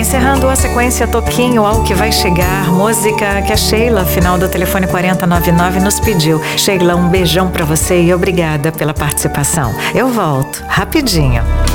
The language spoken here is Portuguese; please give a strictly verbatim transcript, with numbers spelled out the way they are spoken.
encerrando a sequência Toquinho ao que vai chegar, música que a Sheila, final do telefone quarenta noventa e nove, nos pediu. Sheila, um beijão pra você e obrigada pela participação. Eu volto rapidinho.